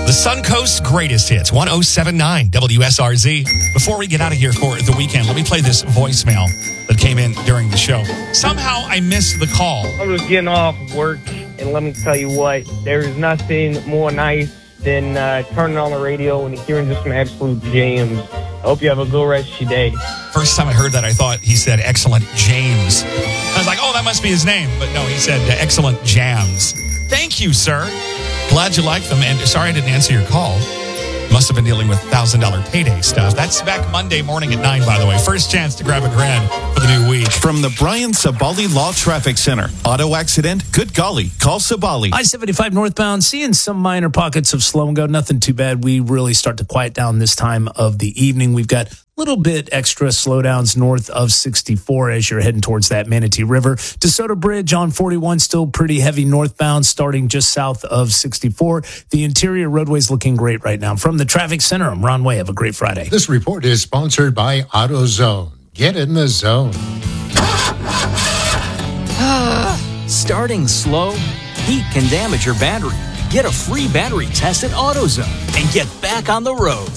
The Suncoast Greatest Hits, 107.9 WSRZ. Before we get out of here for the weekend, let me play this voicemail that came in during the show. Somehow I missed the call. I was getting off work, and let me tell you what, there is nothing more nice than turning on the radio and hearing just some absolute jams. I hope you have a good rest of your day. First time I heard that, I thought he said Excellent James. I was like, oh, that must be his name. But no, he said Excellent Jams. Thank you, sir. Glad you like them. And sorry I didn't answer your call. Must have been dealing with $1,000 payday stuff. That's back Monday morning at 9, by the way. First chance to grab $1,000 for the new week. From the Brian Sabali Law Traffic Center. Auto accident? Good golly. Call Sabali. I-75 northbound, seeing some minor pockets of slow and go. Nothing too bad. We really start to quiet down this time of the evening. We've got a little bit extra slowdowns north of 64 as you're heading towards that Manatee River. DeSoto Bridge on 41, still pretty heavy northbound, starting just south of 64. The interior roadway's looking great right now. From the traffic center, I'm Ron Way. Have a great Friday. This report is sponsored by AutoZone. Get in the zone. Starting slow? Heat can damage your battery. Get a free battery test at AutoZone and get back on the road.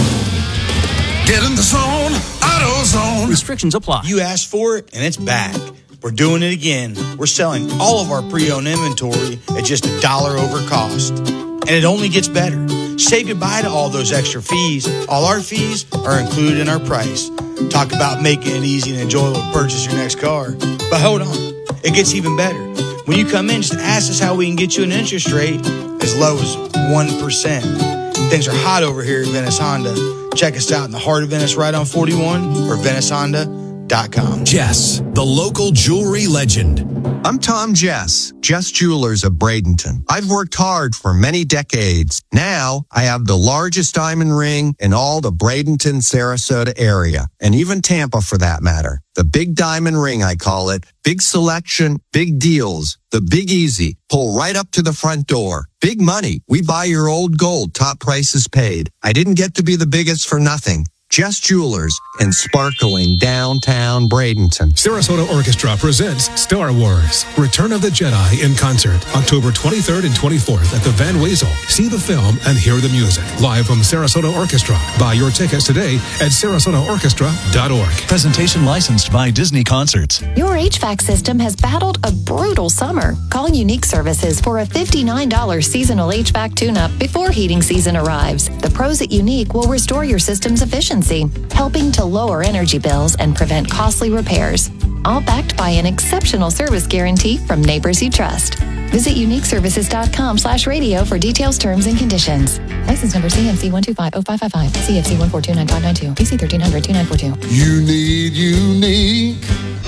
Get in the zone, AutoZone. Restrictions apply. You asked for it, and it's back. We're doing it again. We're selling all of our pre-owned inventory at just $1 over cost. And it only gets better. Say goodbye to all those extra fees. All our fees are included in our price. Talk about making it easy and enjoyable to purchase your next car. But hold on, it gets even better. When you come in, just ask us how we can get you an interest rate as low as 1%. Things are hot over here at Venice Honda. Check us out in the heart of Venice, right on 41, or VeniceHonda.com. Jess, the local jewelry legend. I'm Tom Jess, Jess Jewelers of Bradenton. I've worked hard for many decades. Now I have the largest diamond ring in all the Bradenton, Sarasota area, and even Tampa for that matter. The big diamond ring, I call it. Big selection, big deals. The Big Easy. Pull right up to the front door. Big money. We buy your old gold. Top prices paid. I didn't get to be the biggest for nothing. Jess Jewelers in sparkling downtown Bradenton. Sarasota Orchestra presents Star Wars, Return of the Jedi in concert, October 23rd and 24th at the Van Wezel. See the film and hear the music. Live from Sarasota Orchestra. Buy your tickets today at sarasotaorchestra.org. Presentation licensed by Disney Concerts. Your HVAC system has battled a brutal summer. Call Unique Services for a $59 seasonal HVAC tune-up before heating season arrives. The pros at Unique will restore your system's efficiency, helping to lower energy bills and prevent costly repairs. All backed by an exceptional service guarantee from neighbors you trust. Visit uniqueservices.com/radio for details, terms, and conditions. License number CMC 1250555, CFC 1429592, PC 13002942. You need Unique.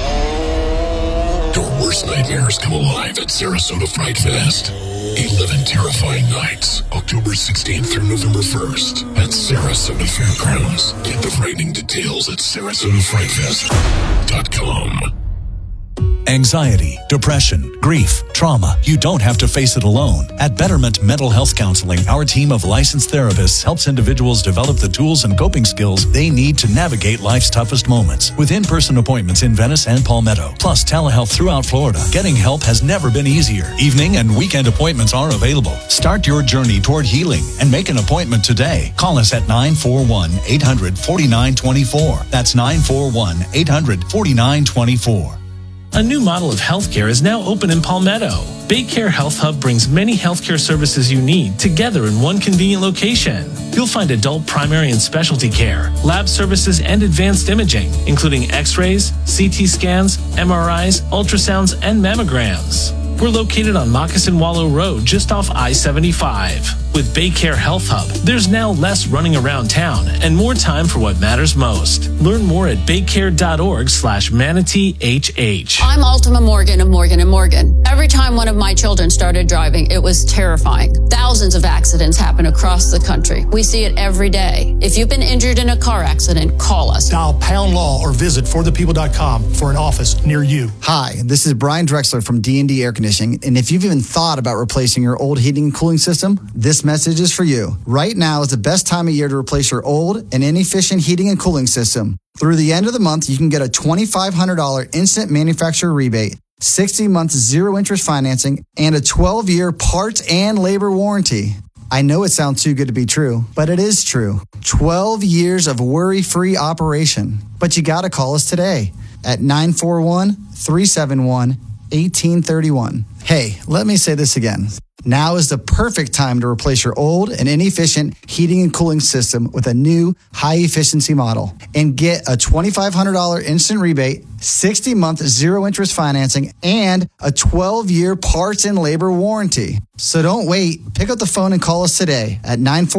Your worst nightmares come alive at Sarasota Fright Fest. 11 terrifying nights, October 16th through November 1st at Sarasota Fairgrounds. Get the frightening details at SarasotaFrightFest.com. Anxiety, depression, grief, trauma. You don't have to face it alone. At Betterment Mental Health Counseling, our team of licensed therapists helps individuals develop the tools and coping skills they need to navigate life's toughest moments. With in-person appointments in Venice and Palmetto, plus telehealth throughout Florida, getting help has never been easier. Evening and weekend appointments are available. Start your journey toward healing and make an appointment today. Call us at 941-800-4924. That's 941-800-4924. A new model of healthcare is now open in Palmetto. Baycare Health Hub brings many healthcare services you need together in one convenient location. You'll find adult primary and specialty care, lab services, and advanced imaging, including x-rays, CT scans, MRIs, ultrasounds, and mammograms. We're located on Moccasin Wallow Road, just off I-75. With Baycare Health Hub, there's now less running around town and more time for what matters most. Learn more at baycare.org/manateehh. I'm Ultima Morgan of Morgan & Morgan. Every time one of my children started driving, it was terrifying. Thousands of accidents happen across the country. We see it every day. If you've been injured in a car accident, call us. Dial # Law or visit forthepeople.com for an office near you. Hi, this is Brian Drexler from D&D Air Conditioning, and if you've even thought about replacing your old heating and cooling system, this message is for you. Right now is the best time of year to replace your old and inefficient heating and cooling system. Through the end of the month, you can get a $2,500 instant manufacturer rebate, 60 months zero interest financing, and a 12-year parts and labor warranty. I know it sounds too good to be true, but it is true. 12 years of worry-free operation. But you got to call us today at 941-371-1831. Hey, let me say this again. Now is the perfect time to replace your old and inefficient heating and cooling system with a new high-efficiency model and get a $2,500 instant rebate, 60-month zero-interest financing, and a 12-year parts and labor warranty. So don't wait. Pick up the phone and call us today at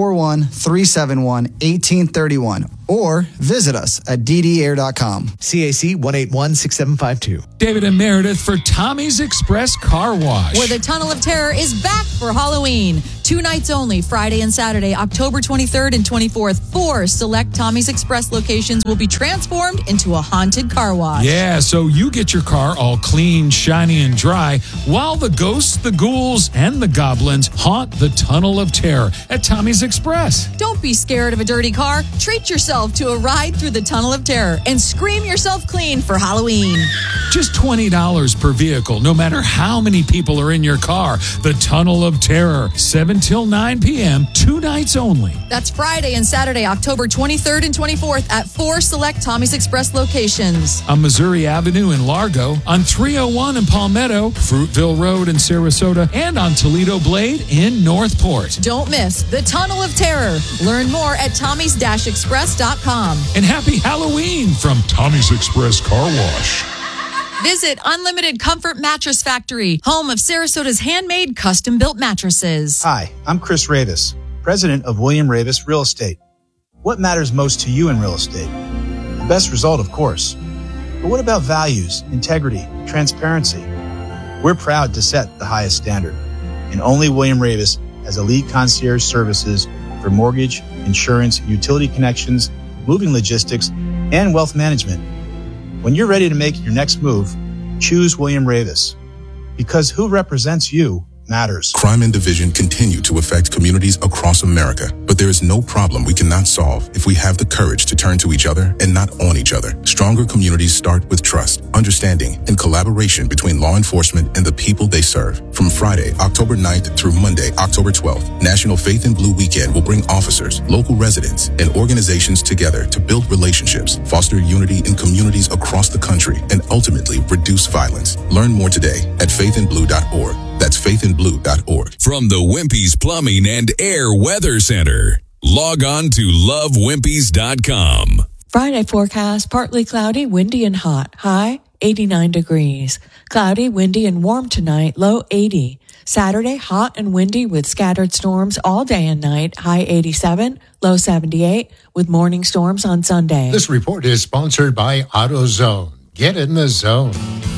941-371-1831 or visit us at ddair.com. CAC 1816752. David and Meredith for Tommy's Express Car Wash. Where the Tunnel of Terror is back for Halloween. 2 nights only, Friday and Saturday, October 23rd and 24th. 4 select Tommy's Express locations will be transformed into a haunted car wash. Yeah, so you get your car all clean, shiny, and dry while the ghosts, the ghouls, and the goblins haunt the Tunnel of Terror at Tommy's Express. Don't be scared of a dirty car. Treat yourself to a ride through the Tunnel of Terror and scream yourself clean for Halloween. Just $20 per vehicle, no matter how many people are in your car. The Tunnel of Terror, 7 till 9 p.m., 2 nights only. That's Friday and Saturday, October 23rd and 24th at 4 select Tommy's Express locations. On Missouri Avenue in Largo, on 301 in Palmetto, Fruitville Road in Sarasota, and on Toledo Blade in Northport. Don't miss the Tunnel of Terror. Learn more at tommys-express.com. And happy Halloween from Tommy's Express Car Wash. Visit Unlimited Comfort Mattress Factory, home of Sarasota's handmade custom-built mattresses. Hi, I'm Chris Ravis, president of William Ravis Real Estate. What matters most to you in real estate? The best result, of course. But what about values, integrity, transparency? We're proud to set the highest standard. And only William Ravis has elite concierge services for mortgage, insurance, utility connections, moving logistics, and wealth management. When you're ready to make your next move, choose William Ravis. Because who represents you matters. Crime and division continue to affect communities across America, but there is no problem we cannot solve if we have the courage to turn to each other and not on each other. Stronger communities start with trust, understanding, and collaboration between law enforcement and the people they serve. From Friday, October 9th through Monday, October 12th, National Faith in Blue Weekend will bring officers, local residents, and organizations together to build relationships, foster unity in communities across the country, and ultimately reduce violence. Learn more today at faithinblue.org. That's faithinblue.org. From the Wimpy's Plumbing and Air Weather Center, log on to lovewimpys.com. Friday forecast, partly cloudy, windy and hot. High 89 degrees. Cloudy, windy and warm tonight, low 80. Saturday, hot and windy with scattered storms all day and night. High 87, low 78 with morning storms on Sunday. This report is sponsored by AutoZone. Get in the zone.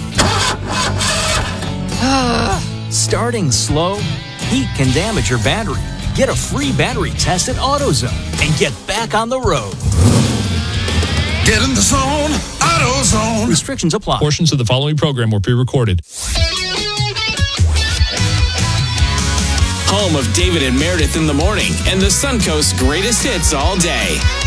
Starting slow? Heat can damage your battery. Get a free battery test at AutoZone and get back on the road. Get in the zone, AutoZone. Restrictions apply. Portions of the following program were pre-recorded. Home of David and Meredith in the morning and the Suncoast's greatest hits all day.